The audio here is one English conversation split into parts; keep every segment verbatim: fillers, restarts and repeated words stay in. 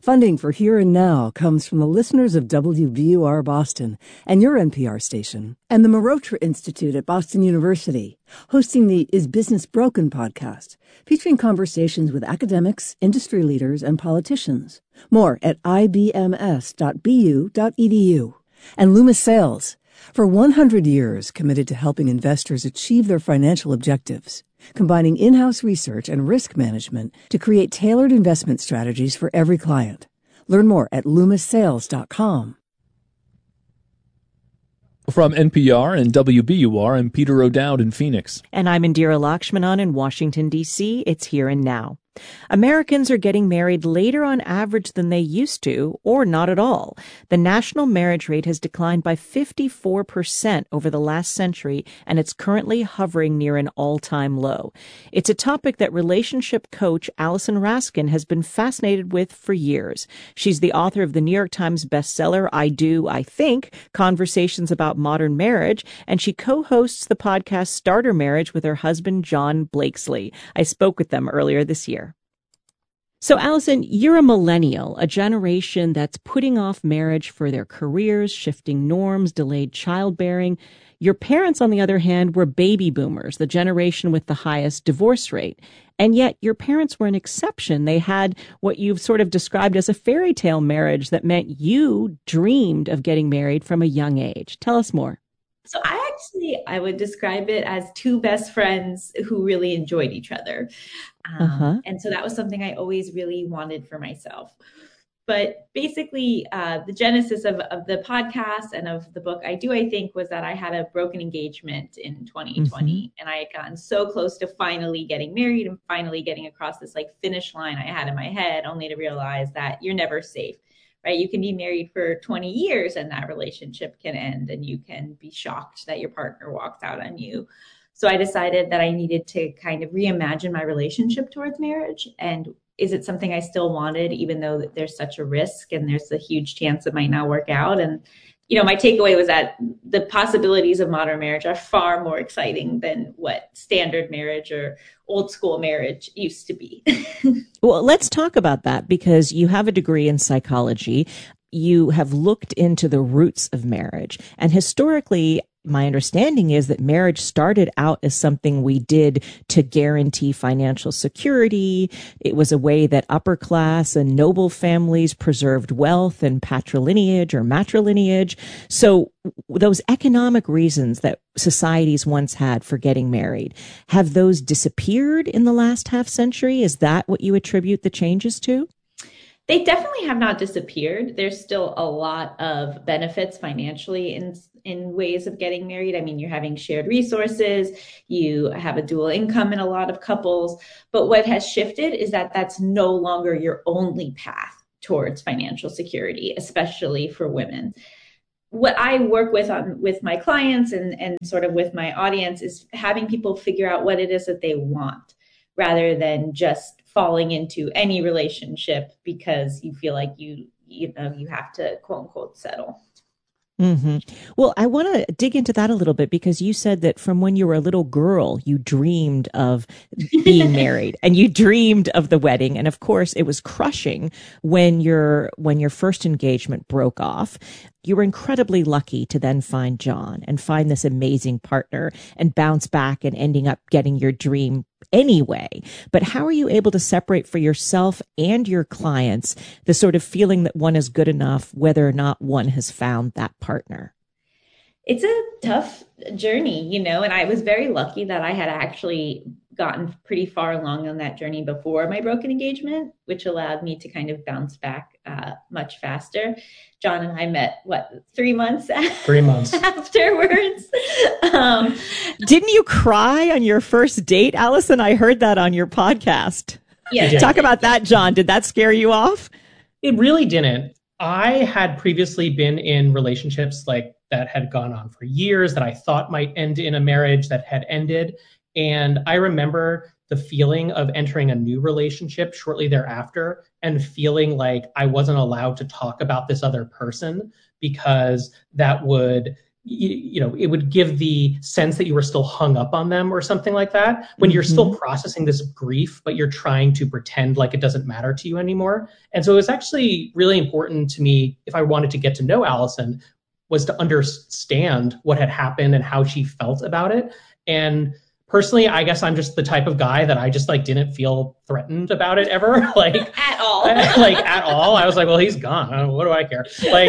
Funding for Here and Now comes from the listeners of W B U R Boston and your N P R station, and the Marotra Institute at Boston University, hosting the Is Business Broken podcast, featuring conversations with academics, industry leaders, and politicians. More at I B M S dot B U dot E D U. And Loomis Sayles, for one hundred years committed to helping investors achieve their financial objectives, combining in-house research and risk management to create tailored investment strategies for every client. Learn more at loomis sayles dot com. From N P R and W B U R, I'm Peter O'Dowd in Phoenix. And I'm Indira Lakshmanan in Washington, D C. It's Here and Now. Americans are getting married later on average than they used to, or not at all. The national marriage rate has declined by fifty-four percent over the last century, and it's currently hovering near an all-time low. It's a topic that relationship coach Allison Raskin has been fascinated with for years. She's the author of the New York Times bestseller, I Do, I Think, Conversations About Modern Marriage, and she co-hosts the podcast Starter Marriage with her husband, John Blakesley. I spoke with them earlier this year. So, Allison, you're a millennial, a generation that's putting off marriage for their careers, shifting norms, delayed childbearing. Your parents, on the other hand, were baby boomers, the generation with the highest divorce rate. And yet your parents were an exception. They had what you've sort of described as a fairy tale marriage that meant you dreamed of getting married from a young age. Tell us more. So I actually, I would describe it as two best friends who really enjoyed each other. Um, uh-huh. And so that was something I always really wanted for myself. But basically, uh, the genesis of, of the podcast and of the book, I Do, I Think, was that I had a broken engagement in twenty twenty. Mm-hmm. And I had gotten so close to finally getting married and finally getting across this like finish line I had in my head, only to realize that you're never safe. Right? You can be married for twenty years and that relationship can end and you can be shocked that your partner walks out on you. So I decided that I needed to kind of reimagine my relationship towards marriage. And is it something I still wanted, even though there's such a risk and there's a huge chance it might not work out? And, you know, my takeaway was that the possibilities of modern marriage are far more exciting than what standard marriage or old school marriage used to be. Well, let's talk about that, because you have a degree in psychology. You have looked into the roots of marriage. And historically, my understanding is that marriage started out as something we did to guarantee financial security. It was a way that upper class and noble families preserved wealth and patrilineage or matrilineage. So those economic reasons that societies once had for getting married, have those disappeared in the last half century? Is that what you attribute the changes to? They definitely have not disappeared. There's still a lot of benefits financially in in ways of getting married. I mean, you're having shared resources, you have a dual income in a lot of couples. But what has shifted is that that's no longer your only path towards financial security, especially for women. What I work with on with my clients and, and sort of with my audience is having people figure out what it is that they want, rather than just falling into any relationship because you feel like you, you know, you have to quote unquote settle. Mm-hmm. Well, I want to dig into that a little bit, because you said that from when you were a little girl, you dreamed of being married and you dreamed of the wedding. And of course, it was crushing when your when your first engagement broke off. You were incredibly lucky to then find John and find this amazing partner and bounce back and ending up getting your dream anyway. But how are you able to separate for yourself and your clients the sort of feeling that one is good enough, whether or not one has found that partner? It's a tough journey, you know, and I was very lucky that I had actually gotten pretty far along on that journey before my broken engagement, which allowed me to kind of bounce back uh, much faster. John and I met, what, three months? Three months. afterwards. Um, Didn't you cry on your first date, Allison? I heard that on your podcast. Yeah. Talk about that, John. Did that scare you off? It really didn't. I had previously been in relationships like that had gone on for years that I thought might end in a marriage that had ended. And I remember the feeling of entering a new relationship shortly thereafter and feeling like I wasn't allowed to talk about this other person because that would you, you know, it would give the sense that you were still hung up on them or something like that when mm-hmm. you're still processing this grief, but you're trying to pretend like it doesn't matter to you anymore. And so it was actually really important to me, if I wanted to get to know Allison, was to understand what had happened and how she felt about it. And personally, I guess I'm just the type of guy that I just like didn't feel threatened about it ever, like at all, like at all. I was like, well, he's gone. What do I care? Like,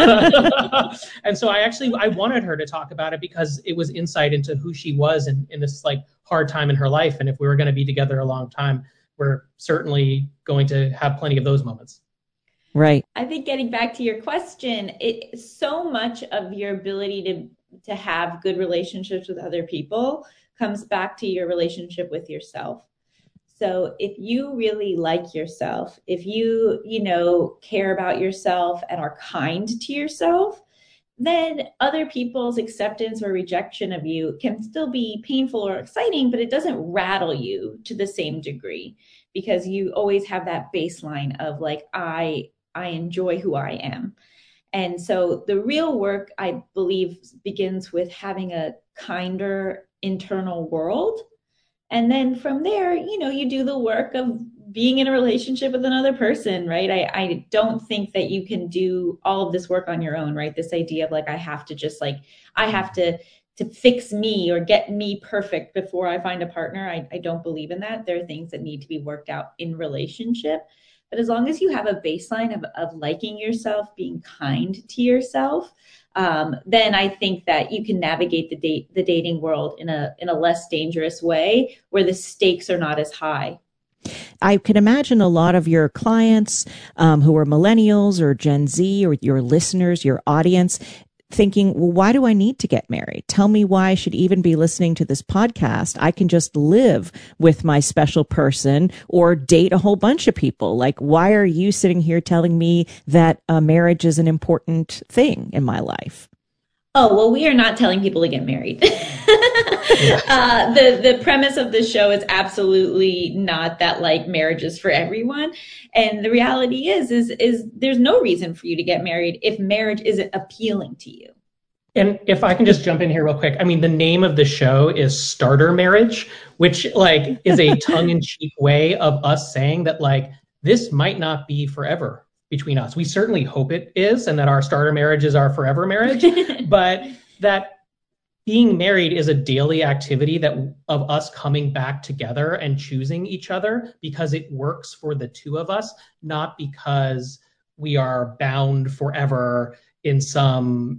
and so I actually I wanted her to talk about it because it was insight into who she was in, in this like hard time in her life. And if we were going to be together a long time, we're certainly going to have plenty of those moments. Right. I think getting back to your question, it so much of your ability to to have good relationships with other people comes back to your relationship with yourself. So if you really like yourself, if you, you know, care about yourself and are kind to yourself, then other people's acceptance or rejection of you can still be painful or exciting, but it doesn't rattle you to the same degree because you always have that baseline of like, I, I enjoy who I am. And so the real work, I believe, begins with having a kinder internal world. And then from there, you know, you do the work of being in a relationship with another person, right? I, I don't think that you can do all of this work on your own, right? This idea of like, I have to just like, I have to to fix me or get me perfect before I find a partner. I, I don't believe in that. There are things that need to be worked out in relationship. But as long as you have a baseline of, of liking yourself, being kind to yourself, um, then I think that you can navigate the date, the dating world in a in a less dangerous way where the stakes are not as high. I can imagine a lot of your clients um, who are millennials or Gen Z or your listeners, your audience, thinking, well, why do I need to get married? Tell me why I should even be listening to this podcast. I can just live with my special person or date a whole bunch of people. Like, why are you sitting here telling me that uh, marriage is an important thing in my life? Oh, well, we are not telling people to get married. uh, the, the premise of the show is absolutely not that like marriage is for everyone. And the reality is, is, is there's no reason for you to get married if marriage isn't appealing to you. And if I can just jump in here real quick, I mean, the name of the show is Starter Marriage, which like is a tongue-in-cheek way of us saying that like, this might not be forever between us. We certainly hope it is, and that our starter marriage is our forever marriage, but that being married is a daily activity that of us coming back together and choosing each other because it works for the two of us, not because we are bound forever in some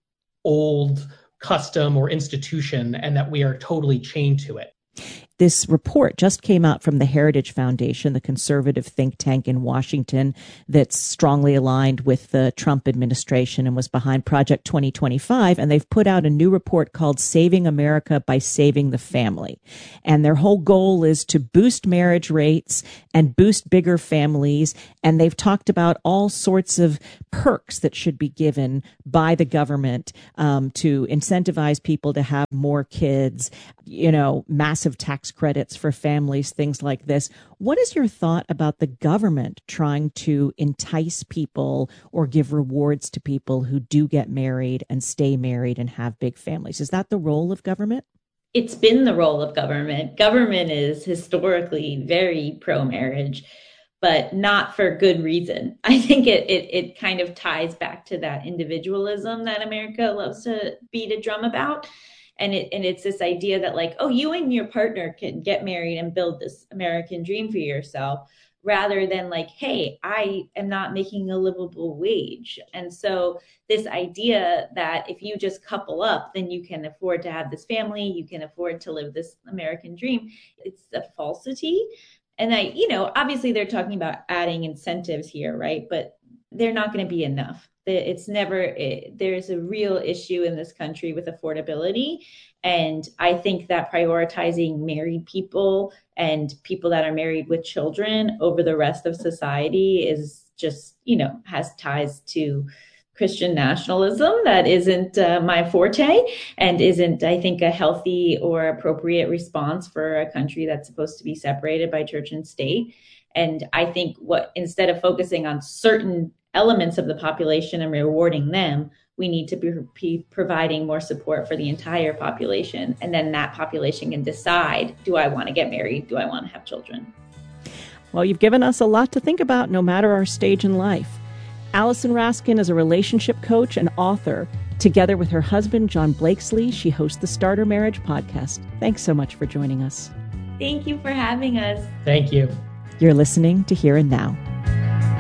old custom or institution and that we are totally chained to it. This report just came out from the Heritage Foundation, the conservative think tank in Washington that's strongly aligned with the Trump administration and was behind Project twenty twenty-five. And they've put out a new report called Saving America by Saving the Family. And their whole goal is to boost marriage rates and boost bigger families. And they've talked about all sorts of perks that should be given by the government um, to incentivize people to have more kids, you know, massive tax credits for families, things like this. What is your thought about the government trying to entice people or give rewards to people who do get married and stay married and have big families? Is that the role of government? It's been the role of government. Government is historically very pro-marriage, but not for good reason. I think it, it it kind of ties back to that individualism that America loves to beat a drum about. And it and it's this idea that like, oh, you and your partner can get married and build this American dream for yourself, rather than like, hey, I am not making a livable wage. And so this idea that if you just couple up, then you can afford to have this family, you can afford to live this American dream, it's a falsity. And I, you know, obviously they're talking about adding incentives here, right? But they're not going to be enough. It's never, it, there's a real issue in this country with affordability. And I think that prioritizing married people and people that are married with children over the rest of society is just, you know, has ties to Christian nationalism that isn't uh, my forte and isn't, I think, a healthy or appropriate response for a country that's supposed to be separated by church and state. And I think what, instead of focusing on certain elements of the population and rewarding them, we need to be, be providing more support for the entire population. And then that population can decide, do I want to get married? Do I want to have children? Well, you've given us a lot to think about no matter our stage in life. Allison Raskin is a relationship coach and author. Together with her husband, John Blakesley, she hosts the Starter Marriage podcast. Thanks so much for joining us. Thank you for having us. Thank you. You're listening to Here and Now.